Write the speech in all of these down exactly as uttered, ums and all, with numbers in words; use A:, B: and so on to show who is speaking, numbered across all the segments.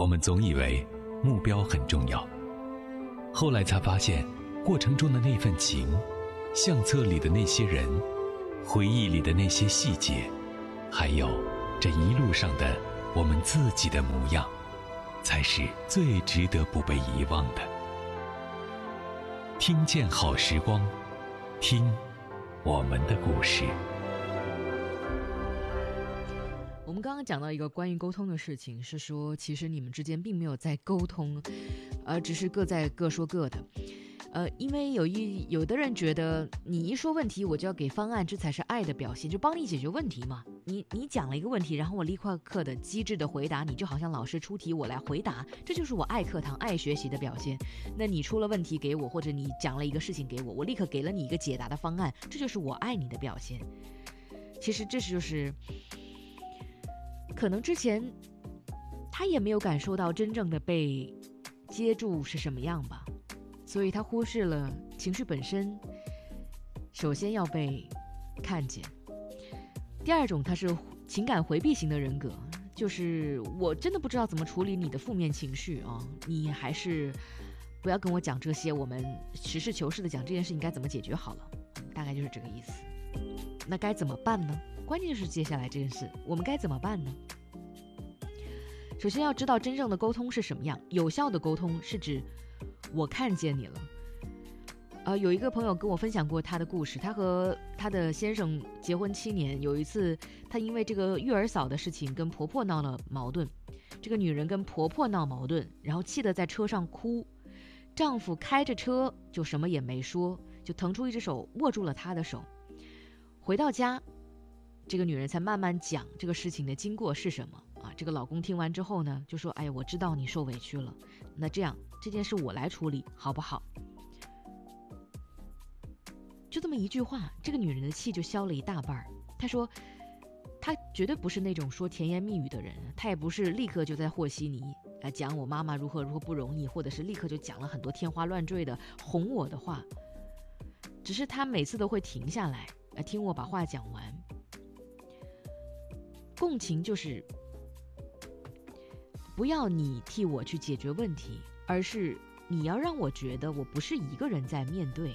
A: 我们总以为目标很重要，后来才发现，过程中的那份情，相册里的那些人，回忆里的那些细节，还有这一路上的我们自己的模样，才是最值得不被遗忘的。听见好时光，听我们的故事。
B: 我们刚刚讲到一个关于沟通的事情，是说其实你们之间并没有在沟通，而只是各在各说各的。呃，因为有一有的人觉得你一说问题我就要给方案，这才是爱的表现，就帮你解决问题嘛。你你讲了一个问题，然后我立刻刻的机智的回答你，就好像老师出题我来回答，这就是我爱课堂爱学习的表现。那你出了问题给我，或者你讲了一个事情给我，我立刻给了你一个解答的方案，这就是我爱你的表现。其实这就是可能之前他也没有感受到真正的被接住是什么样吧，所以他忽视了情绪本身首先要被看见。第二种，他是情感回避型的人格，就是我真的不知道怎么处理你的负面情绪啊，你还是不要跟我讲这些，我们实事求是的讲这件事情该怎么解决好了，大概就是这个意思。那该怎么办呢？关键就是接下来这件事，我们该怎么办呢？首先要知道真正的沟通是什么样。有效的沟通是指我看见你了。呃，有一个朋友跟我分享过他的故事，他和他的先生结婚七年，有一次他因为这个育儿嫂的事情跟婆婆闹了矛盾，这个女人跟婆婆闹矛盾，然后气得在车上哭，丈夫开着车就什么也没说，就腾出一只手握住了她的手。回到家，这个女人才慢慢讲这个事情的经过是什么啊？这个老公听完之后呢，就说：“哎呀，我知道你受委屈了，那这样这件事我来处理，好不好？”就这么一句话，这个女人的气就消了一大半。她说，她绝对不是那种说甜言蜜语的人，她也不是立刻就在和稀泥来讲我妈妈如何如何不容易，或者是立刻就讲了很多天花乱坠的哄我的话，只是她每次都会停下来来听我把话讲完。共情就是不要你替我去解决问题，而是你要让我觉得我不是一个人在面对。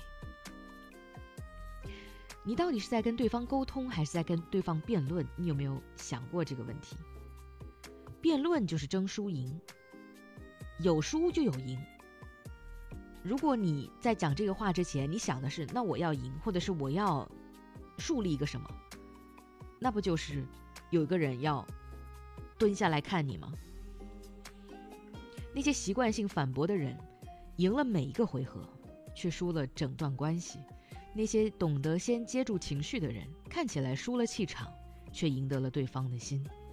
B: 你到底是在跟对方沟通，还是在跟对方辩论？你有没有想过这个问题？辩论就是争输赢，有输就有赢。如果你在讲这个话之前，你想的是那我要赢，或者是我要树立一个什么，那不就是有一个人要蹲下来看你吗？那些习惯性反驳的人，赢了每一个回合，却输了整段关系。那些懂得先接住情绪的人，看起来输了气场，却赢得了对方的心。